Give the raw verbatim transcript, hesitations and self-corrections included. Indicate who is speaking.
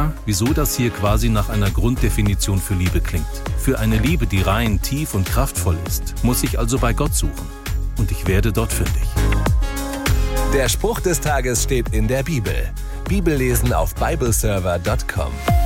Speaker 1: klar, wieso das hier quasi nach einer Grunddefinition für Liebe klingt. Für eine Liebe, die rein, tief und kraftvoll ist, muss ich also bei Gott suchen. Und ich werde dort fündig.
Speaker 2: Der Spruch des Tages steht in der Bibel. Bibellesen auf bibleserver punkt com.